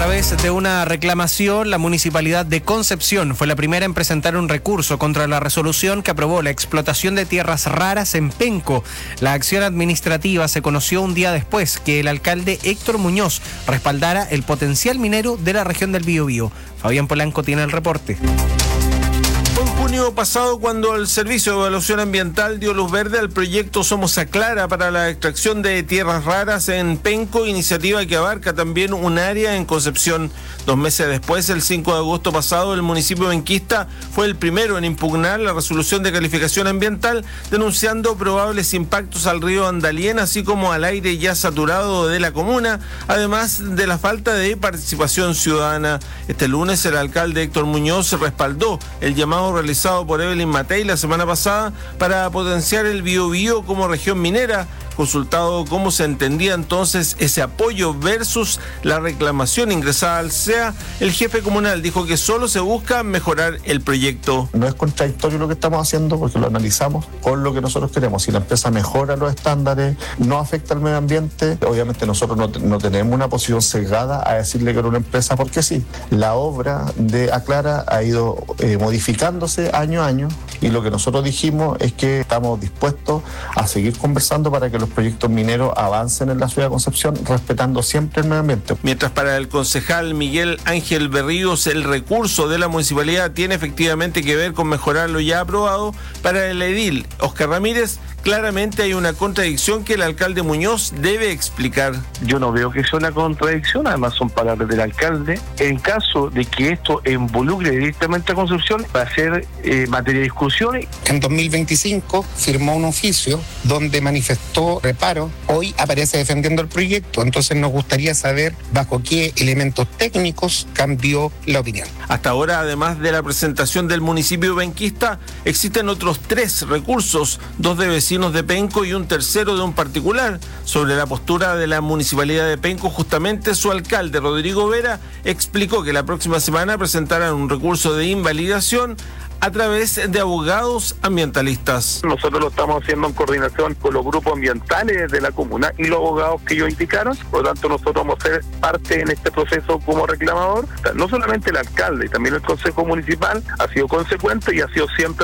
través de una reclamación, la Municipalidad de Concepción fue la primera en presentar un recurso contra la resolución que aprobó la explotación de tierras raras en Penco. La acción administrativa se conoció un día después que el alcalde Héctor Muñoz respaldara el potencial minero de la región del Biobío. Fabián Polanco tiene el reporte. Fue en junio pasado cuando el Servicio de Evaluación Ambiental dio luz verde al proyecto Somos Aclara para la extracción de tierras raras en Penco, iniciativa que abarca también un área en Concepción. 2 meses después, el 5 de agosto pasado, el municipio benquista fue el primero en impugnar la resolución de calificación ambiental, denunciando probables impactos al río Andalién, así como al aire ya saturado de la comuna, además de la falta de participación ciudadana. Este lunes, el alcalde Héctor Muñoz respaldó el llamado realizado por Evelyn Matei la semana pasada para potenciar el Biobío como región minera. Consultado cómo se entendía entonces ese apoyo versus la reclamación ingresada al CEA, el jefe comunal dijo que solo se busca mejorar el proyecto. No es contradictorio lo que estamos haciendo porque lo analizamos con lo que nosotros queremos. Si la empresa mejora los estándares, no afecta al medio ambiente, obviamente nosotros no tenemos una posición sesgada a decirle que era una empresa porque sí. La obra de Aclara ha ido modificándose año a año y lo que nosotros dijimos es que estamos dispuestos a seguir conversando para que los proyectos mineros avancen en la ciudad de Concepción, respetando siempre el medio ambiente. Mientras para el concejal Miguel Ángel Berríos, el recurso de la municipalidad tiene efectivamente que ver con mejorar lo ya aprobado, para el edil Oscar Ramírez, claramente hay una contradicción que el alcalde Muñoz debe explicar. Yo no veo que sea una contradicción, además son palabras del alcalde. En caso de que esto involucre directamente a Concepción, va a ser materia de discusión. En 2025 firmó un oficio donde manifestó reparo. Hoy aparece defendiendo el proyecto, entonces nos gustaría saber bajo qué elementos técnicos cambió la opinión. Hasta ahora, además de la presentación del municipio benquista, existen otros 3 recursos, 2 de vecinos de Penco y un tercero de un particular. Sobre la postura de la municipalidad de Penco, justamente su alcalde Rodrigo Vera explicó que la próxima semana presentarán un recurso de invalidación a través de abogados ambientalistas. Nosotros lo estamos haciendo en coordinación con los grupos ambientales de la comuna y los abogados que ellos indicaron, por lo tanto nosotros vamos a ser parte en este proceso como reclamador. No solamente el alcalde, también el consejo municipal ha sido consecuente y ha sido siempre